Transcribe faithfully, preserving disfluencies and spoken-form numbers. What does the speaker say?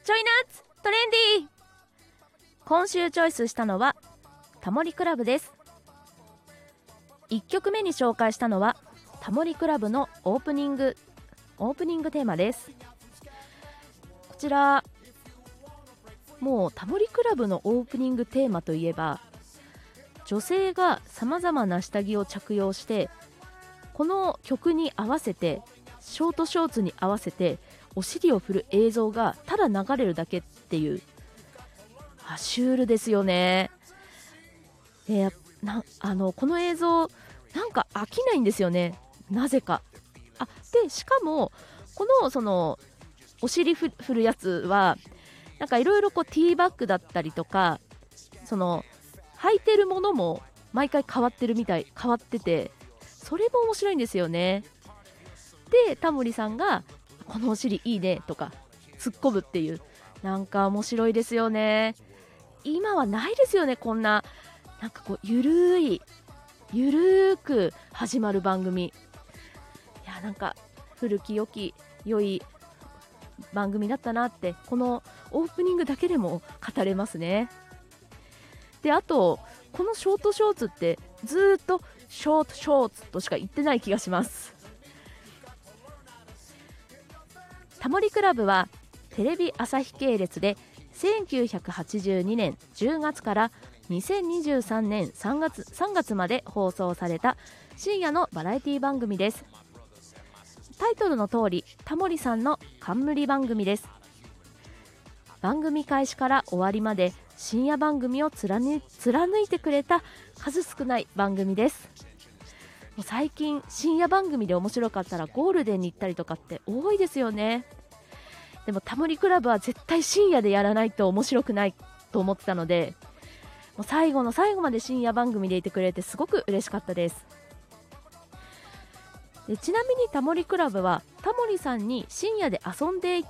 ちょい夏トレンディー。今週チョイスしたのはタモリクラブです。いっきょくめに紹介したのはタモリクラブのオープニングオープニングテーマです。こちらもうタモリクラブのオープニングテーマといえば、女性がさまざまな下着を着用してこの曲に合わせてショートショーツに合わせてお尻を振る映像がただ流れるだけっていう、あシュールですよね。でなあのこの映像なんか飽きないんですよね、なぜか。あでしかもこのそのお尻振るやつはなんかいろいろこうティーバッグだったりとか、その履いてるものも毎回変わってるみたい変わってて、それも面白いんですよね。でタモリさんがこのお尻いいねとか突っ込むっていう、なんか面白いですよね。今はないですよね、こんななんかこうゆるいゆるーく始まる番組。いやなんか古き良き良い番組だったなってこのオープニングだけでも語れますね。であとこのショートショーツってずっとショートショーツとしか言ってない気がします。タモリクラブはテレビ朝日系列でせんきゅうひゃくはちじゅうにねんじゅうがつからにせんにじゅうさんねんさんがつ、さんがつまで放送された深夜のバラエティ番組です。タイトルの通りタモリさんの冠番組です。番組開始から終わりまで深夜番組を貫、貫いてくれた数少ない番組です。もう最近深夜番組で面白かったらゴールデンに行ったりとかって多いですよね。でもタモリクラブは絶対深夜でやらないと面白くないと思ってたので、もう最後の最後まで深夜番組でいてくれてすごく嬉しかったです。でちなみにタモリクラブはタモリさんに深夜で遊んでい